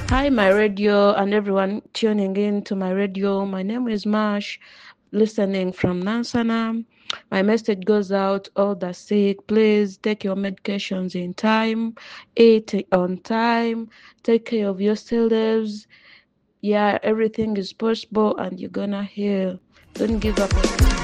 Hi, my radio, and everyone tuning in to my radio. My name is Mash, listening from Nansana. My message goes out all the sick. Please take your medications in time, eat on time, take care of yourselves. Yeah, everything is possible, and you're gonna heal. Don't give up on